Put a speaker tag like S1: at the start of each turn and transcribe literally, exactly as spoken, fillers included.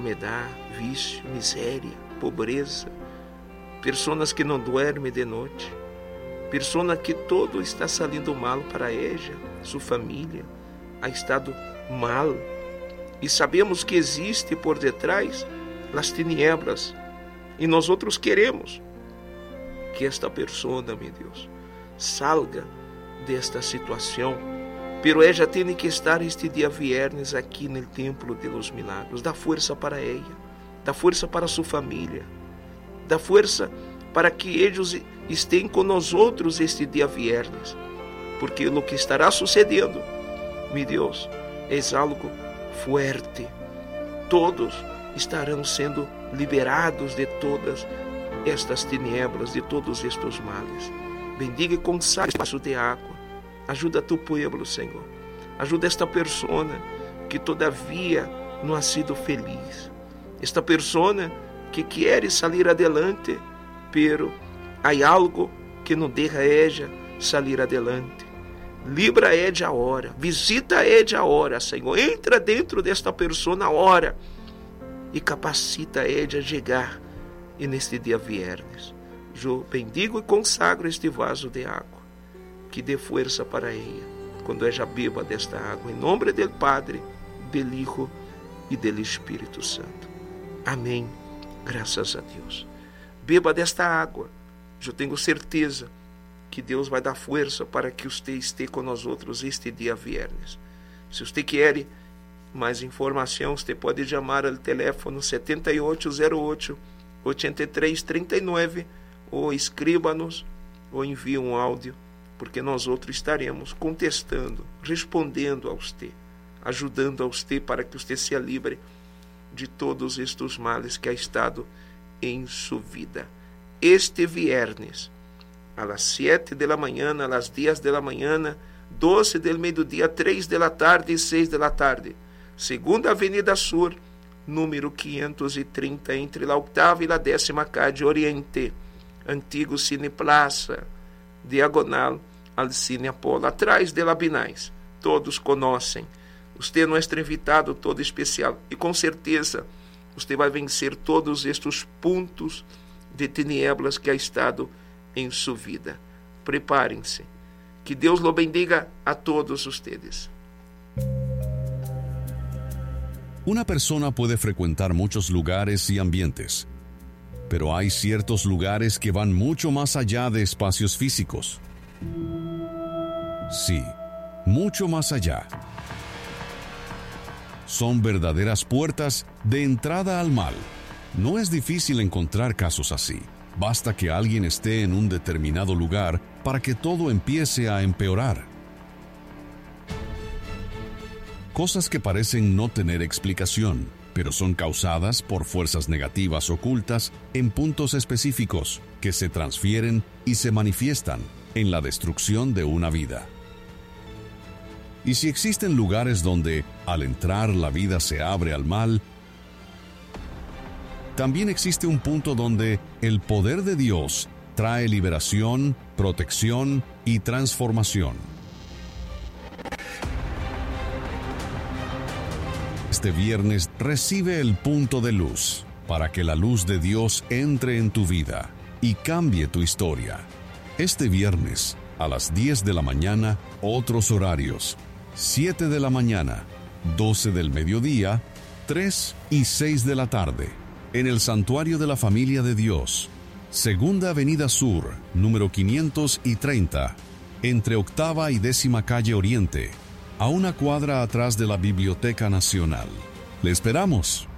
S1: enfermedade, vício, miséria, pobreza, pessoas que não dormem de noite, pessoas que todo está saindo mal para ela, sua família, ha estado mal, e sabemos que existe por detrás as tinieblas, e nós outros queremos que esta pessoa, meu Deus, salga desta situação, pero ella tem que estar este dia viernes aqui no Templo de los Milagros. Dá força para ela, dá força para sua família, dá força para que eles estejam com nós outros este dia viernes, porque o que estará sucedendo, meu Deus, é algo forte. Todos estarão sendo liberados de todas estas tinieblas, de todos estes males. Bendiga e consagre espaço de água. Ajuda tu povo, Senhor. Ajuda esta pessoa que todavia não ha sido feliz. Esta pessoa que quer sair adelante, pero há algo que não deixa ela sair adelante. Libra ela agora. Visita ela agora, Senhor. Entra dentro desta pessoa agora e capacita ela a chegar e neste dia viernes. Eu bendigo e consagro este vaso de água, que dê força para ela, quando ela beba desta água, em nome do Padre, do Hijo e do Espírito Santo. Amém. Graças a Deus. Beba desta água. Eu tenho certeza que Deus vai dar força para que você esteja com nós outros este dia viernes. Se você quer mais informação, você pode chamar ao telefone sete oito zero oito, oito três três nove ou escreva-nos ou envie um áudio, porque nós outros estaremos contestando, respondendo a você, ajudando a você para que você seja livre de todos estes males que ha estado em sua vida. Este viernes, a las sete da manhã, a las dez da manhã, doze del meio-dia, três da tarde e seis da tarde, segunda Avenida Sur, número quinhentos e trinta, entre a oitava e a décima calle Oriente, antigo Cine Plaza, diagonal al Cine Apolo, atrás de Labinais. Todos conhecem. Você é nosso invitado todo especial e com certeza você vai vencer todos estes pontos de tinieblas que ha estado em sua vida. Preparem-se. Que Deus lo bendiga a todos ustedes.
S2: Una persona puede frecuentar muchos lugares y ambientes, pero hay ciertos lugares que van mucho más allá de espacios físicos. Sí, mucho más allá. Son verdaderas puertas de entrada al mal. No es difícil encontrar casos así. Basta que alguien esté en un determinado lugar para que todo empiece a empeorar. Cosas que parecen no tener explicación, pero son causadas por fuerzas negativas ocultas en puntos específicos que se transfieren y se manifiestan en la destrucción de una vida. Y si existen lugares donde, al entrar, la vida se abre al mal, también existe un punto donde el poder de Dios trae liberación, protección y transformación. Este viernes recibe el punto de luz para que la luz de Dios entre en tu vida y cambie tu historia. Este viernes, a las diez de la mañana, otros horarios: siete de la mañana, doce del mediodía, tres y seis de la tarde, en el Santuario de la Familia de Dios, Segunda Avenida Sur, número quinientos treinta, entre octava y décima calle Oriente, a una cuadra atrás de la Biblioteca Nacional. ¡Le esperamos!